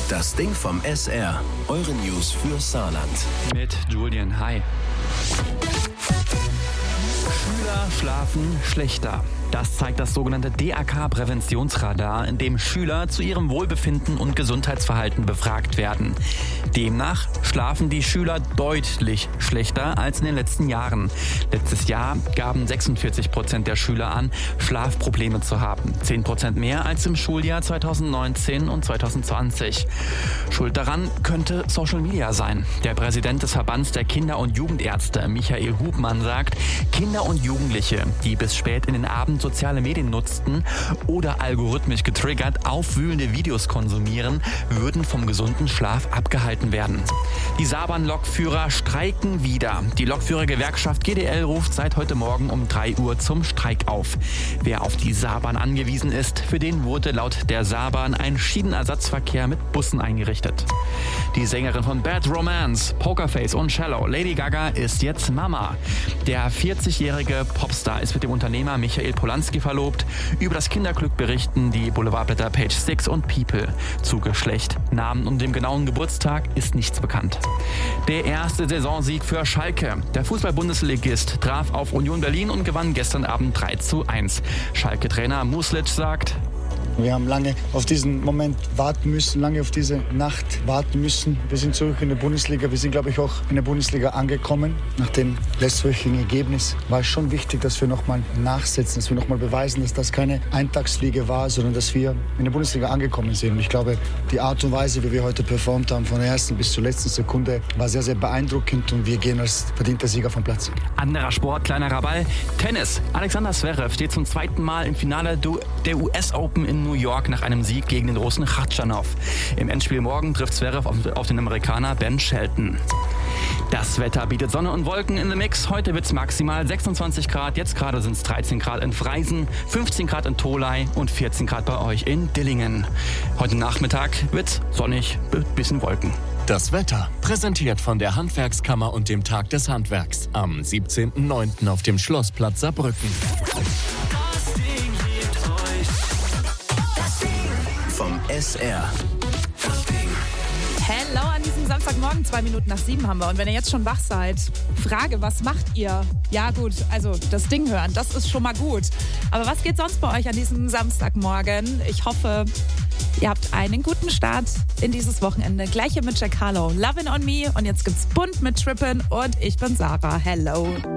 Das Ding vom SR. Eure News für Saarland. Mit Julian, hi. Schüler schlafen schlechter. Das zeigt das sogenannte DAK-Präventionsradar, in dem Schüler zu ihrem Wohlbefinden und Gesundheitsverhalten befragt werden. Demnach schlafen die Schüler deutlich schlechter als in den letzten Jahren. Letztes Jahr gaben 46% der Schüler an, Schlafprobleme zu haben. 10% mehr als im Schuljahr 2019 und 2020. Schuld daran könnte Social Media sein. Der Präsident des Verbands der Kinder- und Jugendärzte, Michael Hubmann, sagt, Kinder und Jugendliche, die bis spät in den Abend soziale Medien nutzten oder algorithmisch getriggert aufwühlende Videos konsumieren, würden vom gesunden Schlaf abgehalten werden. Die Saarbahn-Lokführer streiken wieder. Die Lokführergewerkschaft GDL ruft seit heute Morgen um 3 Uhr zum Streik auf. Wer auf die Saarbahn angewiesen ist, für den wurde laut der Saarbahn ein Schienenersatzverkehr mit Bussen eingerichtet. Die Sängerin von Bad Romance, Pokerface und Shallow, Lady Gaga, ist jetzt Mama. Der 40-jährige Popstar ist mit dem Unternehmer Michael Polanski verlobt. Über das Kinderglück berichten die Boulevardblätter Page Six und People. Zu Geschlecht, Namen und dem genauen Geburtstag ist nichts bekannt. Der erste Saisonsieg für Schalke. Der Fußball-Bundesligist traf auf Union Berlin und gewann gestern Abend 3:1. Schalke-Trainer Muslic sagt: Wir haben lange auf diesen Moment warten müssen, lange auf diese Nacht warten müssen. Wir sind zurück in der Bundesliga. Wir sind, glaube ich, auch in der Bundesliga angekommen. Nach dem letztwöchigen Ergebnis war es schon wichtig, dass wir nochmal nachsetzen, dass wir nochmal beweisen, dass das keine Eintagsfliege war, sondern dass wir in der Bundesliga angekommen sind. Und ich glaube, die Art und Weise, wie wir heute performt haben, von der ersten bis zur letzten Sekunde, war sehr, sehr beeindruckend und wir gehen als verdienter Sieger vom Platz. Anderer Sport, kleinerer Ball. Tennis. Alexander Zverev steht zum zweiten Mal im Finale der US Open in New York nach einem Sieg gegen den Russen Khachanov. Im Endspiel morgen trifft Zverev auf den Amerikaner Ben Shelton. Das Wetter bietet Sonne und Wolken in the Mix. Heute wird es maximal 26 Grad. Jetzt gerade sind es 13 Grad in Freisen, 15 Grad in Tholey und 14 Grad bei euch in Dillingen. Heute Nachmittag wird es sonnig, bisschen Wolken. Das Wetter, präsentiert von der Handwerkskammer und dem Tag des Handwerks. Am 17.09. auf dem Schlossplatz Saarbrücken. Vom SR. Hello an diesem Samstagmorgen, 2 Minuten nach 7 haben wir. Und wenn ihr jetzt schon wach seid, Frage, was macht ihr? Ja gut, also das Ding hören, das ist schon mal gut. Aber was geht sonst bei euch an diesem Samstagmorgen? Ich hoffe, ihr habt einen guten Start in dieses Wochenende. Gleich hier mit Jack Harlow, Lovin' on Me. Und jetzt gibt's bunt mit Trippin' und ich bin Sarah. Hello.